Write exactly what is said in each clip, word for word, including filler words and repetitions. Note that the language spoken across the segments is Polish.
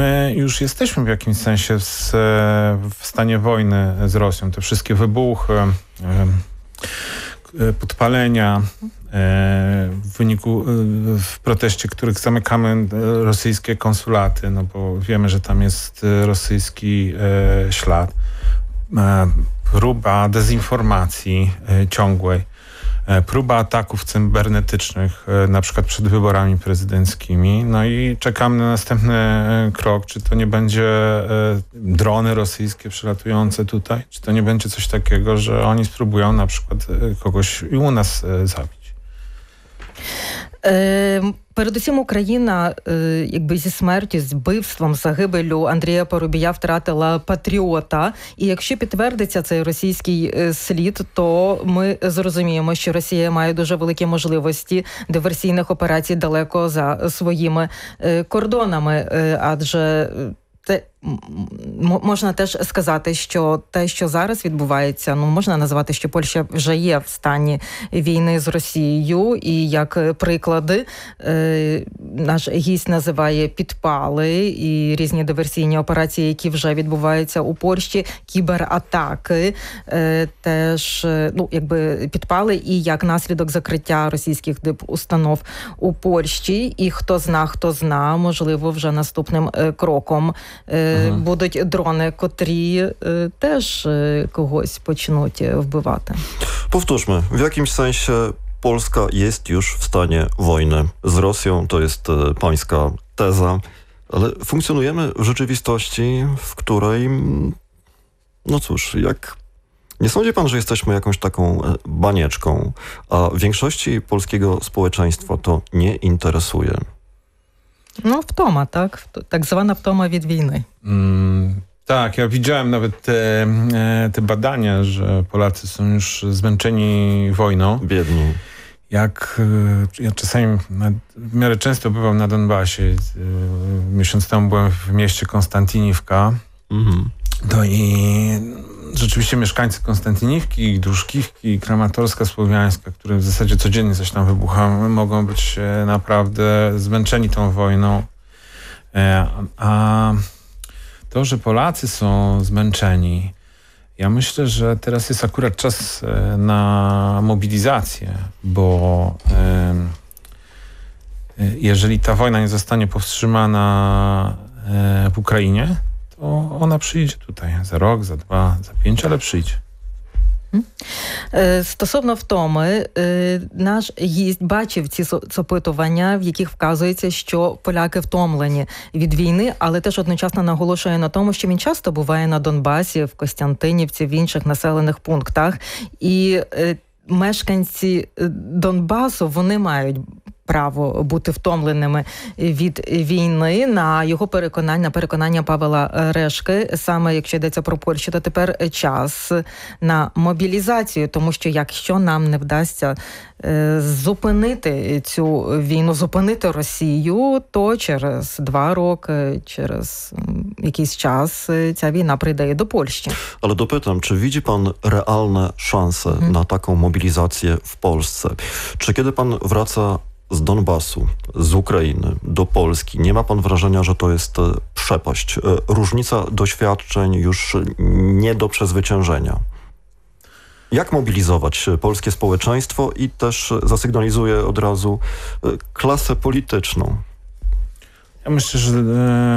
My już jesteśmy w jakimś sensie z, w stanie wojny z Rosją. Te wszystkie wybuchy, podpalenia w wyniku, w proteście, których zamykamy rosyjskie konsulaty, no bo wiemy, że tam jest rosyjski ślad. Próba dezinformacji ciągłej. Próba ataków cybernetycznych, na przykład przed wyborami prezydenckimi. No i czekamy na następny krok. Czy to nie będzie drony rosyjskie przylatujące tutaj? Czy to nie będzie coś takiego, że oni spróbują na przykład kogoś i u nas zabić? Передусім Україна якби зі смертю, з вбивством, загибелю Андрія Парубія втратила патріота. І якщо підтвердиться цей російський слід, то ми зрозуміємо, що Росія має дуже великі можливості диверсійних операцій далеко за своїми кордонами. Адже те, можна теж сказати, що те, що зараз відбувається, ну, можна назвати, що Польща вже є в стані війни з Росією, і як приклади е, наш гість називає підпали і різні диверсійні операції, які вже відбуваються у Польщі, кібератаки, е, теж, ну, якби підпали, і як наслідок закриття російських дипустанов у Польщі, і хто зна, хто зна, можливо, вже наступним е, кроком е, ага. будуть дрони, котрі е, теж е, когось почнуть wbywaty. Powtórzmy, w jakimś sensie Polska jest już w stanie wojny z Rosją, to jest e, pańska teza, ale funkcjonujemy w rzeczywistości, w której, no cóż, jak nie sądzi pan, że jesteśmy jakąś taką banieczką, a większości polskiego społeczeństwa to nie interesuje? No wtoma, tak? Tak zwana wtoma від wojny. Mm, tak, ja widziałem nawet te, te badania, że Polacy są już zmęczeni wojną. Biedni. Jak ja czasami w miarę często bywam na Donbasie. Miesiąc temu byłem w mieście Konstantiniwka. Mhm. No i rzeczywiście mieszkańcy Konstantiniwki, Druszkiwki, Kramatorska Słowiańska, które w zasadzie codziennie coś tam wybucha, mogą być naprawdę zmęczeni tą wojną. A to, że Polacy są zmęczeni, ja myślę, że teraz jest akurat czas na mobilizację, bo jeżeli ta wojna nie zostanie powstrzymana w Ukrainie, to ona przyjdzie tutaj za rok, za dwa, za pięć, ale przyjdzie. Стосовно втоми, наш гість бачив ці опитування, в яких вказується, що поляки втомлені від війни, але теж одночасно наголошує на тому, що він часто буває на Донбасі, в Костянтинівці, в інших населених пунктах. І мешканці Донбасу, вони мають право бути втомленими від війни. На його переконання, на переконання Павла Решки, саме якщо йдеться про Польщу, то тепер час на мобілізацію, тому що якщо нам не вдасться е, зупинити цю війну, зупинити Росію, то через два роки, через якийсь час ця wojna przyjdzie i do Polski. Ale dopytam, czy widzi pan realne szanse hmm. na taką mobilizację w Polsce? Czy kiedy pan wraca z Donbasu, z Ukrainy do Polski, nie ma pan wrażenia, że to jest przepaść, różnica doświadczeń już nie do przezwyciężenia? Jak mobilizować polskie społeczeństwo i też zasygnalizuję od razu klasę polityczną? Ja myślę, że e,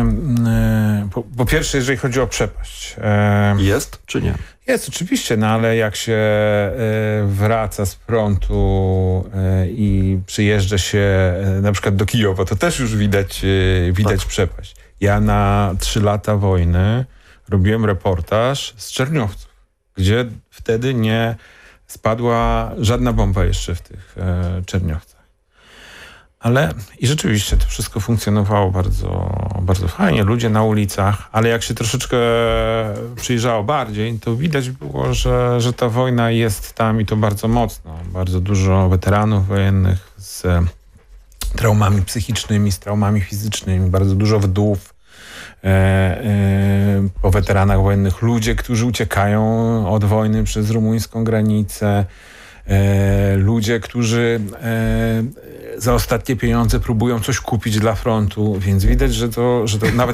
e, po, po pierwsze, jeżeli chodzi o przepaść. E, jest czy nie? Jest oczywiście, no ale jak się e, wraca z frontu e, i przyjeżdża się e, na przykład do Kijowa, to też już widać, e, widać tak. przepaść. Ja na trzy lata wojny robiłem reportaż z Czerniowców, gdzie wtedy nie spadła żadna bomba jeszcze w tych e, Czerniowcach. Ale i rzeczywiście to wszystko funkcjonowało bardzo, bardzo fajnie, ludzie na ulicach, ale jak się troszeczkę przyjrzało bardziej, to widać było, że, że ta wojna jest tam i to bardzo mocno. Bardzo dużo weteranów wojennych z traumami psychicznymi, z traumami fizycznymi, bardzo dużo wdów e, e, po weteranach wojennych, ludzie, którzy uciekają od wojny przez rumuńską granicę, E, ludzie, którzy e, za ostatnie pieniądze próbują coś kupić dla frontu, więc widać, że to, że to nawet